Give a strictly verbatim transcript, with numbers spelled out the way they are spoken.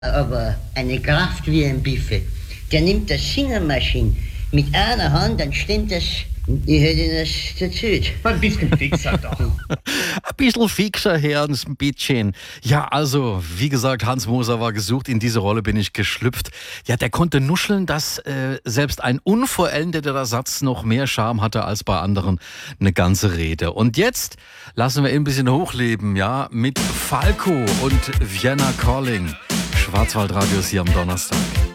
aber eine Kraft wie ein Biffe. Der nimmt das Singermaschine mit einer Hand, dann stimmt das. Ich hätte Ihnen das erzählt. Ein bisschen fixer doch. Ein bisschen fixer, Herr, ein bisschen. Ja, also, wie gesagt, Hans Moser war gesucht. In diese Rolle bin ich geschlüpft. Ja, der konnte nuscheln, dass äh, selbst ein unvollendeter Satz noch mehr Charme hatte als bei anderen eine ganze Rede. Und jetzt lassen wir ihn ein bisschen hochleben, ja, mit Falco und Vienna Calling. Schwarzwaldradios hier am Donnerstag.